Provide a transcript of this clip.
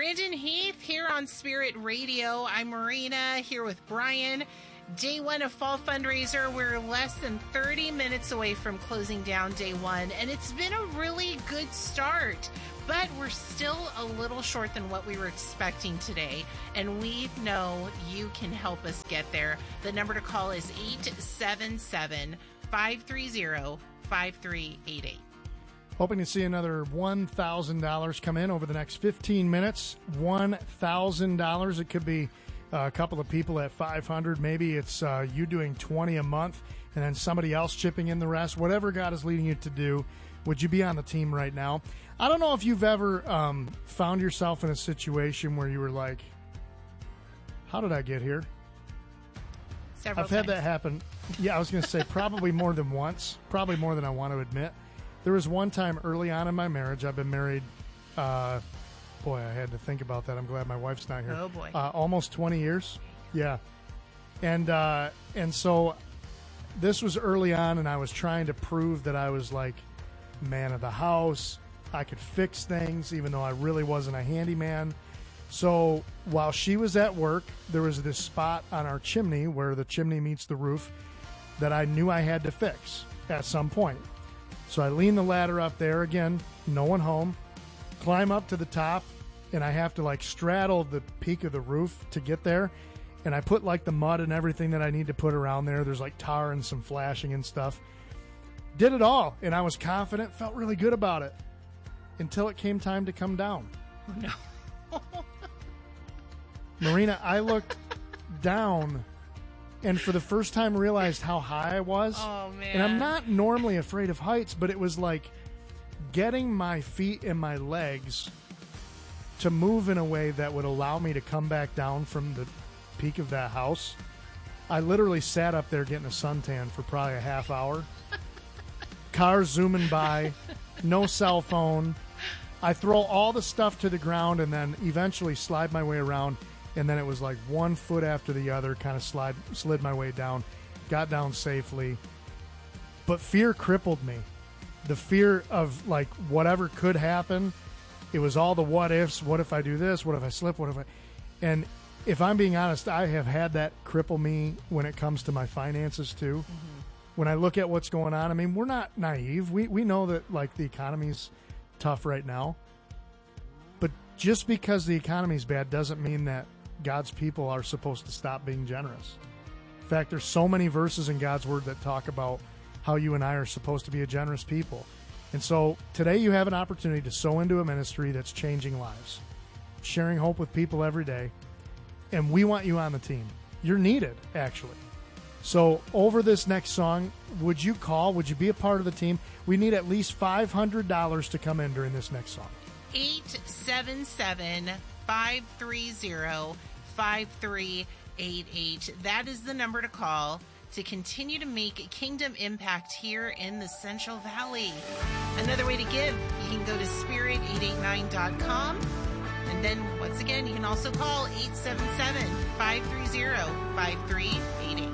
Brandon Heath here on Spirit Radio. I'm Marina here with Brian. Day one of Fall Fundraiser. We're less than 30 minutes away from closing down day one, and it's been a really good start. But we're still a little short than what we were expecting today, and we know you can help us get there. The number to call is 877-530-5388. Hoping to see another $1,000 come in over the next 15 minutes. $1,000. It could be a couple of people at $500. Maybe it's you doing $20 a month and then somebody else chipping in the rest. Whatever God is leading you to do, would you be on the team right now? I don't know if you've ever found yourself in a situation where you were like, how did I get here? Several I've had times. that happen. Yeah, I was going to say probably more than once. Probably more than I want to admit. There was one time early on in my marriage. I've been married, boy, I had to think about that. I'm glad my wife's not here. Oh, boy. Almost 20 years. Yeah. And so this was early on, and I was trying to prove that I was like man of the house. I could fix things, even though I really wasn't a handyman. So while she was at work, there was this spot on our chimney where the chimney meets the roof that I knew I had to fix at some point. So I lean the ladder up there again, no one home, climb up to the top, and I have to like straddle the peak of the roof to get there. And I put like the mud and everything that I need to put around there. There's like tar and some flashing and stuff. Did it all, and I was confident, felt really good about it until it came time to come down. Oh, no. Marina, I looked down and for the first time realized how high I was. Oh, man. And I'm not normally afraid of heights, but it was like getting my feet and my legs to move in a way that would allow me to come back down from the peak of that house. I literally sat up there getting a suntan for probably a half hour. Cars zooming by, no cell phone. I throw all the stuff to the ground and then eventually slide my way around. And then it was like one foot after the other, kind of slid my way down, got down safely. But fear crippled me. The fear of like whatever could happen. It was all the what ifs. What if I do this? What if I slip? What if I... And if I'm being honest, I have had that cripple me when it comes to my finances too. Mm-hmm. When I look at what's going on, I mean, we're not naive. We know that like the economy's tough right now. But just because the economy's bad doesn't mean that God's people are supposed to stop being generous. In fact, there's so many verses in God's word that talk about how you and I are supposed to be a generous people. And so today you have an opportunity to sow into a ministry that's changing lives, sharing hope with people every day. And we want you on the team. You're needed, actually. So over this next song, would you call? Would you be a part of the team? We need at least $500 to come in during this next song. 877-530-5388. That is the number to call to continue to make kingdom impact here in the Central Valley. Another way to give, you can go to spirit889.com. And then, once again, you can also call 877-530-5388.